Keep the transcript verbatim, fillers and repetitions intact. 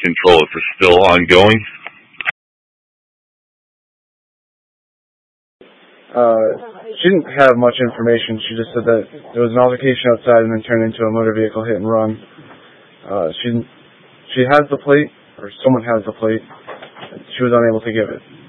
control if it's still ongoing? Uh, she didn't have much information. She just said that there was an altercation outside and then turned into a motor vehicle hit and run. Uh, she she has the plate, or someone has the plate. She was unable to give it.